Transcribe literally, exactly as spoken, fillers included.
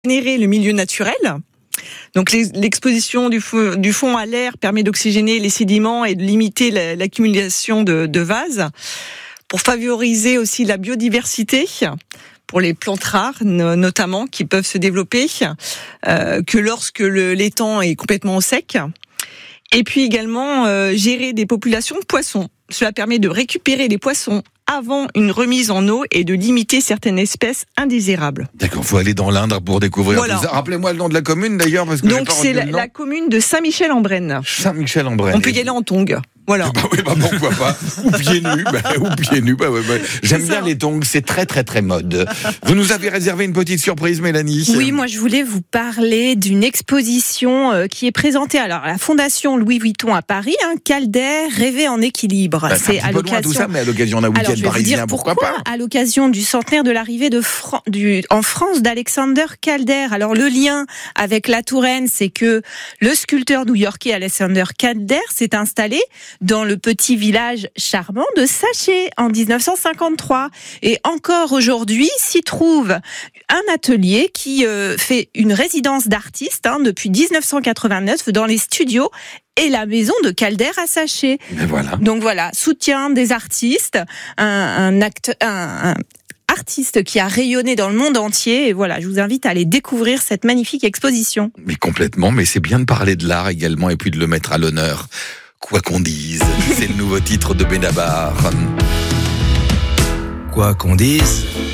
Générer le milieu naturel. Donc l'exposition du, f- du fond à l'air permet d'oxygéner les sédiments et de limiter la, l'accumulation de, de vase, pour favoriser aussi la biodiversité pour les plantes rares notamment qui peuvent se développer euh, que lorsque le, l'étang est complètement sec. Et puis également euh, gérer des populations de poissons. Cela permet de récupérer les poissons avant une remise en eau et de limiter certaines espèces indésirables. D'accord, faut aller dans l'Indre pour découvrir voilà. tout ça. Rappelez-moi le nom de la commune d'ailleurs, parce que donc j'ai pas c'est la, la commune de Saint-Michel-en-Brenne. Saint-Michel-en-Brenne. On peut y aller en tongs. Voilà. Bah oui, bah pourquoi pas. Ou pieds nus, bah, ou pieds nus. Bah, ouais, bah. J'aime bien les tongs, c'est très très très mode. Vous nous avez réservé une petite surprise, Mélanie. Oui, moi je voulais vous parler d'une exposition euh, qui est présentée alors à la Fondation Louis Vuitton à Paris, hein, Calder, rêver en équilibre. Bah, c'est un à peu loin tout ça, mais à l'occasion d'un week-end parisien, pourquoi, pourquoi pas. À l'occasion du centenaire de l'arrivée de Fran- du, en France d'Alexander Calder. Alors le lien avec la Touraine, c'est que le sculpteur new-yorkais Alexander Calder s'est installé dans le petit village charmant de Saché en dix-neuf cent cinquante-trois. Et encore aujourd'hui s'y trouve un atelier qui euh, fait une résidence d'artiste hein, depuis dix-neuf cent quatre-vingt-neuf dans les studios et la maison de Calder à Saché. Mais voilà. Donc voilà, soutien des artistes, un, un acte, un, un artiste qui a rayonné dans le monde entier. Et voilà, je vous invite à aller découvrir cette magnifique exposition. Mais complètement, mais c'est bien de parler de l'art également et puis de le mettre à l'honneur. Quoi qu'on dise, c'est le nouveau titre de Benabar. Quoi qu'on dise